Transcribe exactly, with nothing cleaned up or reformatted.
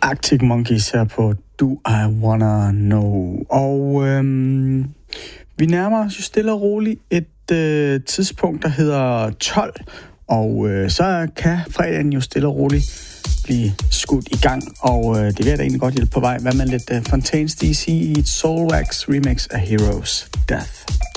Arctic Monkeys her på Do I Wanna Know. Og øhm, vi nærmer os jo stille og roligt et øh, tidspunkt, der hedder tolv. Og øh, så kan fredagen jo stille og roligt blive skudt i gang. Og øh, det vil jeg da egentlig godt hjælpe på vej. Hvad med lidt øh, Fontaines D C i et Soulwax remix af Heroes Death.